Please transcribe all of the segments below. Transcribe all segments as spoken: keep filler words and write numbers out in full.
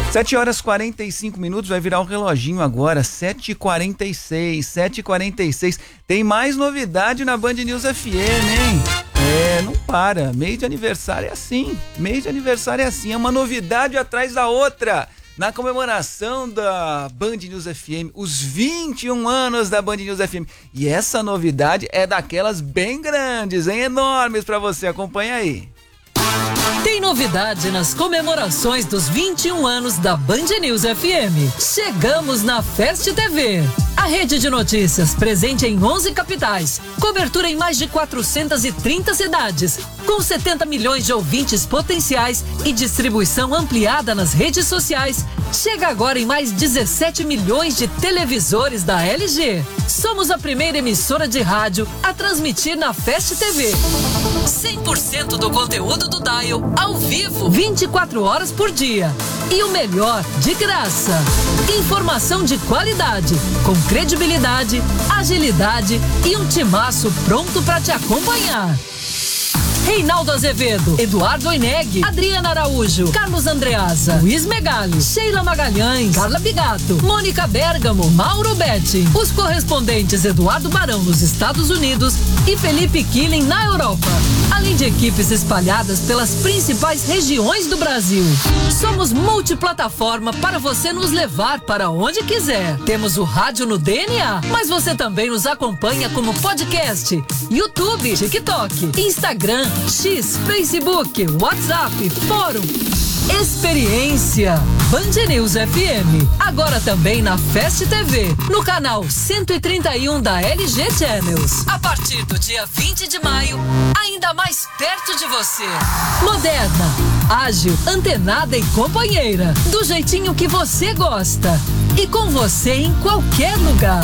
sete horas e quarenta e cinco minutos, vai virar um reloginho agora, sete e quarenta e seis, sete e quarenta e seis. Tem mais novidade na Band News F M, hein? É, não para, mês de aniversário é assim, mês de aniversário é assim, é uma novidade atrás da outra. Na comemoração da Band News F M, os vinte e um anos da Band News F M. E essa novidade é daquelas bem grandes, hein? Enormes pra você, acompanha aí. Tem novidade nas comemorações dos vinte e um anos da Band News F M. Chegamos na Fest T V. A rede de notícias presente em onze capitais, cobertura em mais de quatrocentas e trinta cidades, com setenta milhões de ouvintes potenciais e distribuição ampliada nas redes sociais, chega agora em mais dezessete milhões de televisores da L G. Somos a primeira emissora de rádio a transmitir na Fest T V. cem por cento do conteúdo do Dial ao vivo, vinte e quatro horas por dia. E o melhor, de graça. Informação de qualidade, com credibilidade, agilidade e um timaço pronto para te acompanhar. Reinaldo Azevedo, Eduardo Oineg, Adriana Araújo, Carlos Andreasa, Luiz Megali, Sheila Magalhães, Carla Bigato, Mônica Bergamo, Mauro Betti. Os correspondentes Eduardo Barão nos Estados Unidos e Felipe Killing na Europa. Além de equipes espalhadas pelas principais regiões do Brasil. Somos multiplataforma para você nos levar para onde quiser. Temos o rádio no D N A, mas você também nos acompanha como podcast, YouTube, TikTok, Instagram, X, Facebook, WhatsApp, Fórum. Experiência Band News F M. Agora também na Fest T V, no canal cento e trinta e um da L G Channels. A partir do dia vinte de maio, ainda mais perto de você. Moderna, ágil, antenada e companheira. Do jeitinho que você gosta. E com você em qualquer lugar.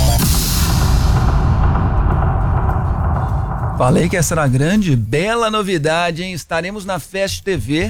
Falei que essa era a grande, bela novidade, hein? Estaremos na Fest T V,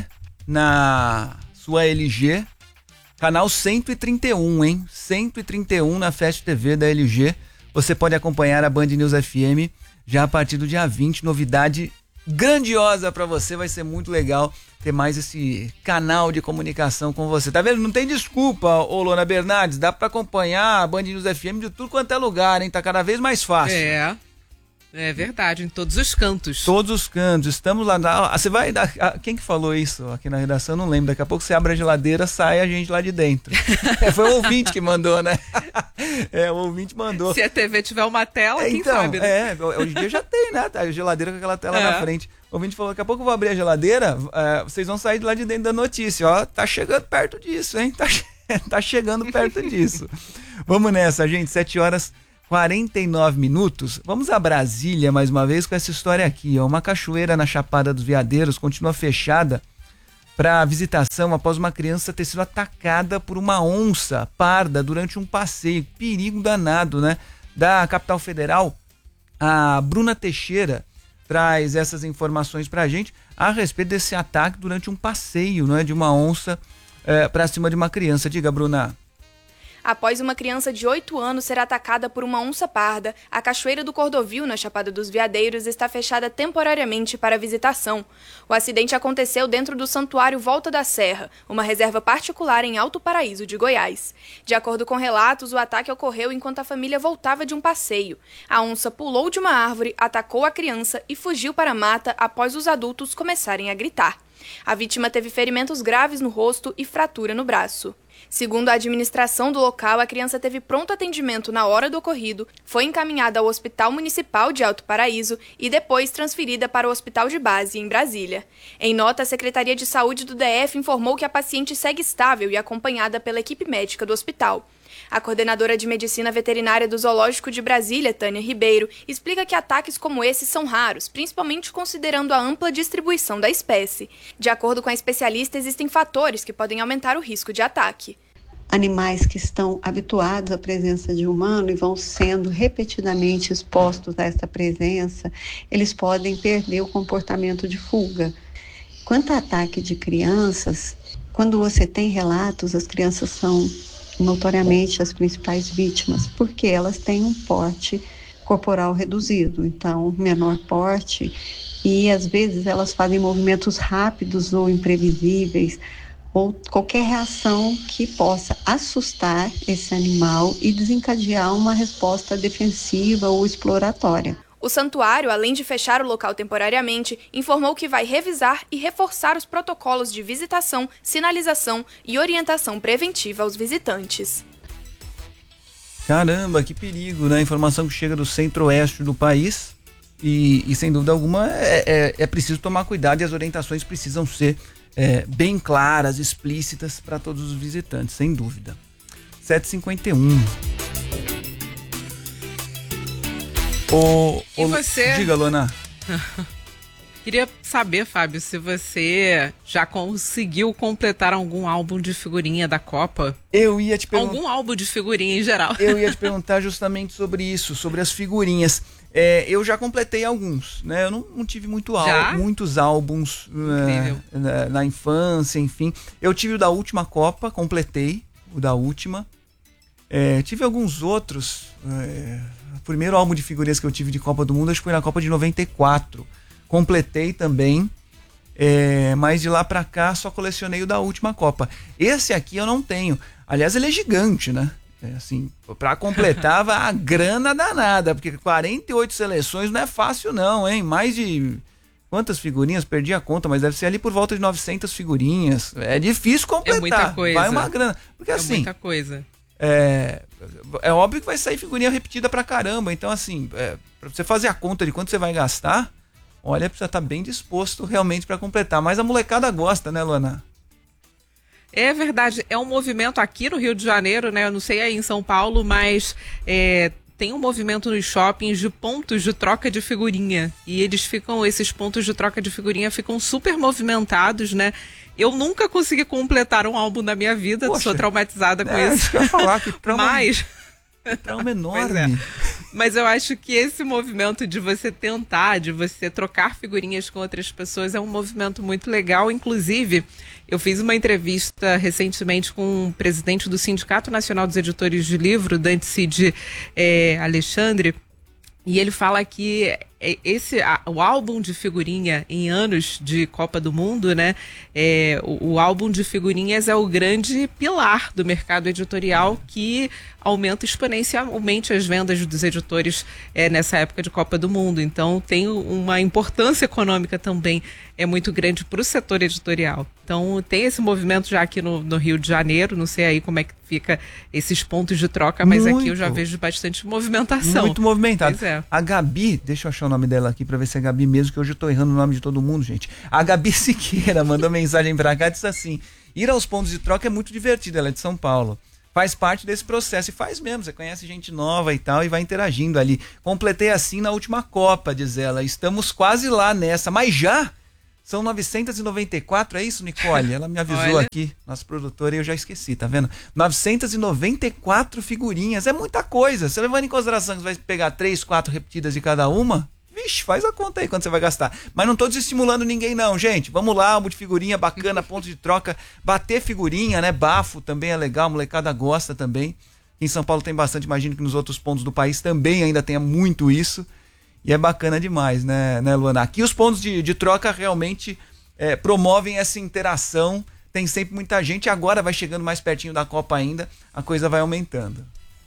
na sua L G, canal cento e trinta e um, hein? cento e trinta e um na Fest T V da L G. Você pode acompanhar a Band News F M já a partir do dia vinte. Novidade grandiosa pra você, vai ser muito legal ter mais esse canal de comunicação com você. Tá vendo? Não tem desculpa, ô Lona Bernardes, dá pra acompanhar a Band News F M de tudo quanto é lugar, hein? Tá cada vez mais fácil. É. É verdade, em todos os cantos. Todos os cantos, estamos lá. Na, você vai dar. Quem que falou isso aqui na redação? Eu não lembro. Daqui a pouco você abre a geladeira, sai a gente lá de dentro. É, foi o ouvinte que mandou, né? É, o ouvinte mandou. Se a T V tiver uma tela, é, quem então, sabe, né? É, hoje em dia já tem, né? A geladeira com aquela tela é. na frente. O ouvinte falou: daqui a pouco eu vou abrir a geladeira, é, vocês vão sair de lá de dentro da notícia. Ó, tá chegando perto disso, hein? Tá, tá chegando perto disso. Vamos nessa, gente. sete horas quarenta e nove minutos. Vamos a Brasília mais uma vez com essa história aqui, ó. Uma cachoeira na Chapada dos Veadeiros continua fechada para visitação após uma criança ter sido atacada por uma onça parda durante um passeio. Perigo danado, né? Da capital federal, a Bruna Teixeira traz essas informações pra gente a respeito desse ataque durante um passeio, né, de uma onça é, para cima de uma criança. Diga, Bruna. Após uma criança de oito anos ser atacada por uma onça parda, a Cachoeira do Cordovil, na Chapada dos Veadeiros, está fechada temporariamente para visitação. O acidente aconteceu dentro do Santuário Volta da Serra, uma reserva particular em Alto Paraíso de Goiás. De acordo com relatos, o ataque ocorreu enquanto a família voltava de um passeio. A onça pulou de uma árvore, atacou a criança e fugiu para a mata após os adultos começarem a gritar. A vítima teve ferimentos graves no rosto e fratura no braço. Segundo a administração do local, a criança teve pronto atendimento na hora do ocorrido, foi encaminhada ao Hospital Municipal de Alto Paraíso e depois transferida para o Hospital de Base, em Brasília. Em nota, a Secretaria de Saúde do D F informou que a paciente segue estável e acompanhada pela equipe médica do hospital. A coordenadora de Medicina Veterinária do Zoológico de Brasília, Tânia Ribeiro, explica que ataques como esse são raros, principalmente considerando a ampla distribuição da espécie. De acordo com a especialista, existem fatores que podem aumentar o risco de ataque. Animais que estão habituados à presença de humano e vão sendo repetidamente expostos a essa presença, eles podem perder o comportamento de fuga. Quanto ao ataque de crianças, quando você tem relatos, as crianças são notoriamente as principais vítimas, porque elas têm um porte corporal reduzido, então menor porte, e às vezes elas fazem movimentos rápidos ou imprevisíveis, ou qualquer reação que possa assustar esse animal e desencadear uma resposta defensiva ou exploratória. O santuário, além de fechar o local temporariamente, informou que vai revisar e reforçar os protocolos de visitação, sinalização e orientação preventiva aos visitantes. Caramba, que perigo, né? Informação que chega do centro-oeste do país e, e sem dúvida alguma é, é, é preciso tomar cuidado e as orientações precisam ser É, bem claras, explícitas para todos os visitantes, sem dúvida. sete e cinquenta e um. O, E o, você? Diga, Luana. Queria saber, Fábio, se você já conseguiu completar algum álbum de figurinha da Copa. Eu ia te perguntar. Algum álbum de figurinha em geral. Eu ia te perguntar justamente sobre isso, sobre as figurinhas. É, eu já completei alguns, né? Eu não, não tive muito álbum, muitos álbuns é, na, na infância, enfim. Eu tive o da última Copa, completei o da última. É, tive alguns outros. É, o primeiro álbum de figurinhas que eu tive de Copa do Mundo, acho que foi na Copa de noventa e quatro. Completei também. É, mas de lá pra cá só colecionei o da última Copa. Esse aqui eu não tenho. Aliás, ele é gigante, né? É, assim, pra completar a grana danada, porque quarenta e oito seleções não é fácil não, hein? Mais de quantas figurinhas? Perdi a conta, mas deve ser ali por volta de novecentas figurinhas. É difícil completar. É muita coisa. Vai uma grana. Porque é assim, muita coisa. É, é óbvio que vai sair figurinha repetida pra caramba. Então assim, é, pra você fazer a conta de quanto você vai gastar, olha, precisa estar bem disposto realmente pra completar. Mas a molecada gosta, né, Luana? É verdade, é um movimento aqui no Rio de Janeiro, né? Eu não sei aí em São Paulo, mas é, tem um movimento nos shoppings de pontos de troca de figurinha. E eles ficam, esses pontos de troca de figurinha ficam super movimentados, né? Eu nunca consegui completar um álbum na minha vida, Poxa, sou traumatizada com é, isso. Eu ia falar que trauma, mas... que trauma enorme. Pois é. Mas eu acho que esse movimento de você tentar, de você trocar figurinhas com outras pessoas é um movimento muito legal. Inclusive, eu fiz uma entrevista recentemente com o presidente do Sindicato Nacional dos Editores de Livro, Dante Cid é, Alexandre, e ele fala que esse, a, o álbum de figurinha em anos de Copa do Mundo, né? É, o, o álbum de figurinhas é o grande pilar do mercado editorial que aumenta exponencialmente as vendas dos editores é, nessa época de Copa do Mundo. Então tem uma importância econômica também é muito grande para o setor editorial. Então tem esse movimento já aqui no, no Rio de Janeiro, não sei aí como é que fica esses pontos de troca, mas muito. Aqui eu já vejo bastante movimentação. Muito movimentado. É. A Gabi, deixa eu achar o nome dela aqui pra ver se é Gabi mesmo, que hoje eu tô errando o nome de todo mundo, gente. A Gabi Siqueira mandou mensagem pra cá e disse assim: ir aos pontos de troca é muito divertido, ela é de São Paulo. Faz parte desse processo, e faz mesmo, você conhece gente nova e tal, e vai interagindo ali. Completei assim na última Copa, diz ela, estamos quase lá nessa, mas já são novecentas e noventa e quatro, é isso, Nicole? Ela me avisou Olha. aqui, nossa produtora, e eu já esqueci, tá vendo? novecentas e noventa e quatro figurinhas, é muita coisa. Você levando em consideração que você vai pegar três, quatro repetidas de cada uma, vixe, faz a conta aí quanto você vai gastar. Mas não tô desestimulando ninguém não, gente. Vamos lá, álbum de figurinha bacana, ponto de troca, bater figurinha, né? Bafo também é legal, a molecada gosta também. Em São Paulo tem bastante, imagino que nos outros pontos do país também ainda tenha muito isso. E é bacana demais, né, né Luana? Aqui os pontos de, de troca realmente é, promovem essa interação. Tem sempre muita gente. Agora vai chegando mais pertinho da Copa ainda, a coisa vai aumentando.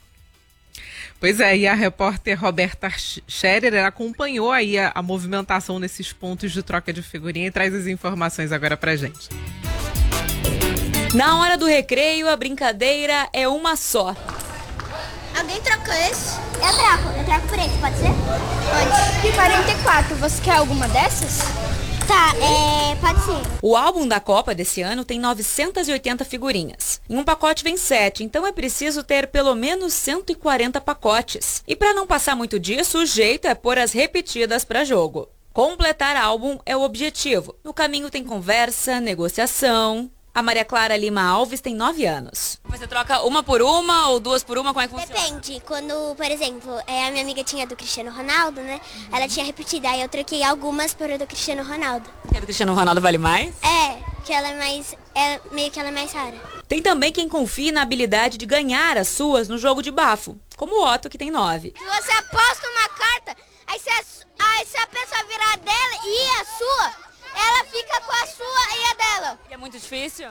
Pois é, e a repórter Roberta Scherer acompanhou aí a, a movimentação nesses pontos de troca de figurinha e traz as informações agora pra gente. Na hora do recreio, a brincadeira é uma só. Alguém troca esse? Eu troco, eu troco por esse, pode ser? Pode. E quarenta e quatro, você quer alguma dessas? Tá, é, pode ser. O álbum da Copa desse ano tem novecentas e oitenta figurinhas. Em um pacote vem sete, então é preciso ter pelo menos cento e quarenta pacotes. E para não passar muito disso, o jeito é pôr as repetidas para jogo. Completar álbum é o objetivo. No caminho tem conversa, negociação. A Maria Clara Lima Alves tem nove anos. Você troca uma por uma ou duas por uma? Como é que funciona? Depende. Quando, por exemplo, é, a minha amiga tinha do Cristiano Ronaldo, né? Uhum. Ela tinha repetido, aí eu troquei algumas por a do Cristiano Ronaldo. E a do Cristiano Ronaldo vale mais? É, que ela é mais, é, meio que ela é mais rara. Tem também quem confie na habilidade de ganhar as suas no jogo de bafo, como o Otto, que tem nove. Se você aposta uma carta, aí se a, aí se a pessoa virar dela e a sua, ela fica com a sua e a dela. E é muito difícil?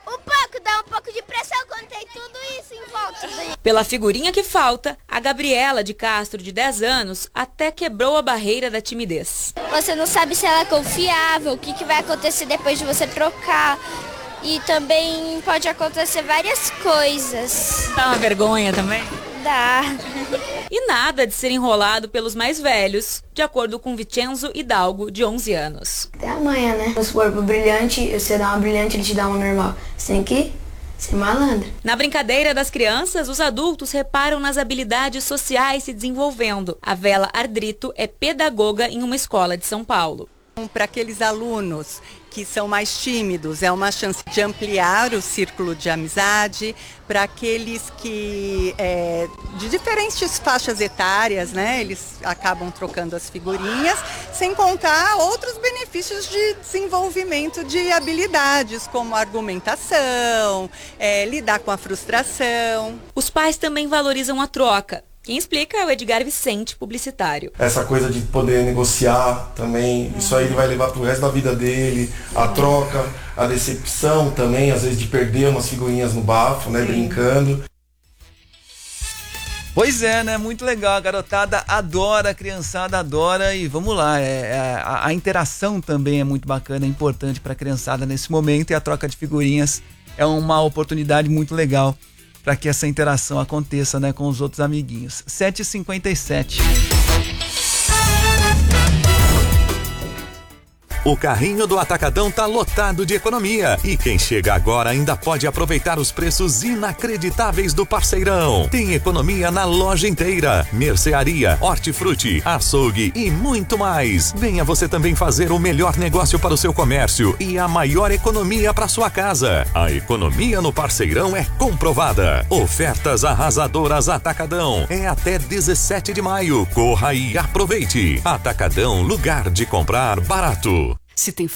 Um pouco, dá um pouco de pressão quando tem tudo isso em volta. Pela figurinha que falta, a Gabriela de Castro, de dez anos, até quebrou a barreira da timidez. Você não sabe se ela é confiável, o que, que vai acontecer depois de você trocar. E também pode acontecer várias coisas. Dá uma vergonha também? Dá. E nada de ser enrolado pelos mais velhos, de acordo com Vicenzo Hidalgo, de onze anos. Até amanhã, né? Se for pro brilhante, você dá uma brilhante, ele te dá uma normal. Você tem que ser malandro. Na brincadeira das crianças, os adultos reparam nas habilidades sociais se desenvolvendo. A Vela Ardrito é pedagoga em uma escola de São Paulo. Para aqueles alunos que são mais tímidos, é uma chance de ampliar o círculo de amizade. Para aqueles que, é, de diferentes faixas etárias, né, eles acabam trocando as figurinhas, sem contar outros benefícios de desenvolvimento de habilidades, como argumentação, é, lidar com a frustração. Os pais também valorizam a troca. Quem explica é o Edgar Vicente, publicitário. Essa coisa de poder negociar também, isso aí ele vai levar pro resto da vida dele, a troca, a decepção também, às vezes de perder umas figurinhas no bafo, né, brincando. Pois é, né? Muito legal. A garotada adora, a criançada adora e vamos lá. É, é, a, a interação também é muito bacana, é importante para a criançada nesse momento e a troca de figurinhas é uma oportunidade muito legal para que essa interação aconteça, né, com os outros amiguinhos. sete e cinquenta e sete. O carrinho do Atacadão tá lotado de economia e quem chega agora ainda pode aproveitar os preços inacreditáveis do Parceirão. Tem economia na loja inteira, mercearia, hortifruti, açougue e muito mais. Venha você também fazer o melhor negócio para o seu comércio e a maior economia para sua casa. A economia no Parceirão é comprovada. Ofertas arrasadoras Atacadão. É até dezessete de maio. Corra e aproveite. Atacadão, lugar de comprar barato. Se tem